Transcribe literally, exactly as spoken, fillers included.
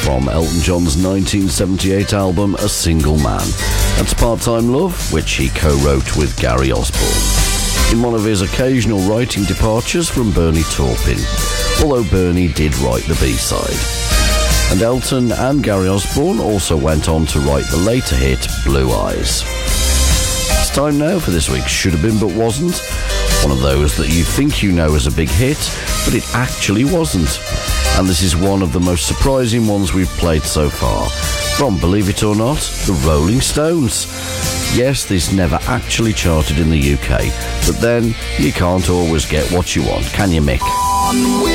from Elton John's nineteen seventy-eight album A Single Man. That's Part-Time Love, which he co-wrote with Gary Osborne, in one of his occasional writing departures from Bernie Taupin, although Bernie did write the B-side. And Elton and Gary Osborne also went on to write the later hit Blue Eyes. It's time now for this week's Should Have Been But Wasn't, one of those that you think you know as a big hit, but it actually wasn't. And this is one of the most surprising ones we've played so far, from, believe it or not, the Rolling Stones. Yes, this never actually charted in the U K, but then you can't always get what you want, can you, Mick?